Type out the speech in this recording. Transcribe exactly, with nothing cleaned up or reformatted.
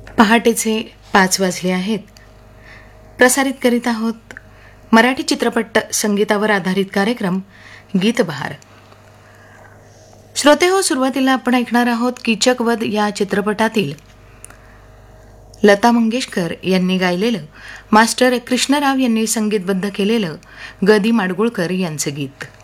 पहाटेचे पाच वाजले आहेत. प्रसारित करीत आहोत मराठी चित्रपट संगीतावर आधारित कार्यक्रम गीतबहार. श्रोते हो, सुरुवातीला आपण ऐकणार आहोत कीचकवध या चित्रपटातील लता मंगेशकर यांनी गायलेलं, मास्टर कृष्णराव यांनी संगीतबद्ध केलेलं ग दी माडगुळकर यांचं गीत.